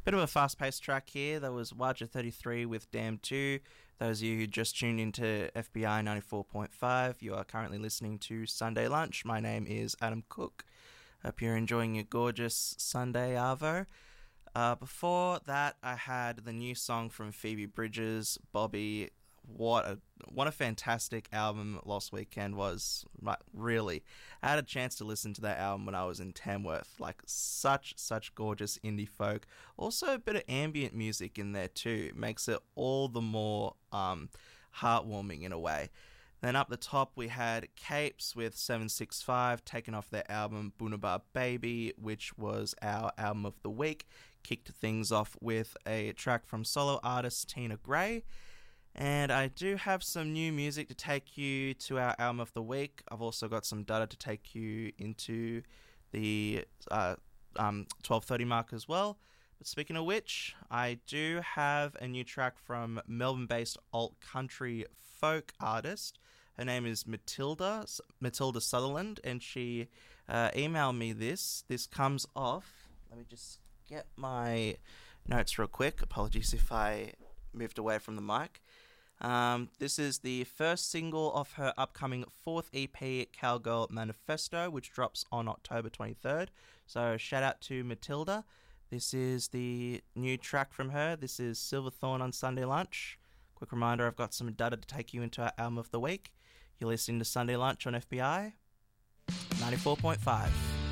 Bit of a fast-paced track here. That was Waja 33 with Damn 2. Those of you who just tuned into FBI 94.5, you are currently listening to Sunday Lunch. My name is Adam Cook. Hope you're enjoying your gorgeous Sunday arvo. Before that, I had the new song from Phoebe Bridgers, Bobby. What a fantastic album Lost Weekend was. Like, really, I had a chance to listen to that album when I was in Tamworth. Like, such gorgeous indie folk. Also a bit of ambient music in there too. It makes it all the more heartwarming in a way. Then up the top we had Capes with 765 taken off their album Boonabar Baby, which was our album of the week. Kicked things off with a track from solo artist Tina Gray. And I do have some new music to take you to our album of the week. I've also got some data to take you into the 12:30 mark as well. But speaking of which, I do have a new track from Melbourne-based alt-country folk artist. Her name is Matilda Sutherland, and she emailed me this. This comes off... Let me just get my notes real quick. Apologies if I moved away from the mic. This is the first single of her upcoming fourth EP, Cowgirl Manifesto, which drops on October 23rd. So shout out to Matilda. This is the new track from her. This is Silverthorn on Sunday Lunch. Quick reminder, I've got some data to take you into our album of the week. You're listening to Sunday Lunch on FBI 94.5.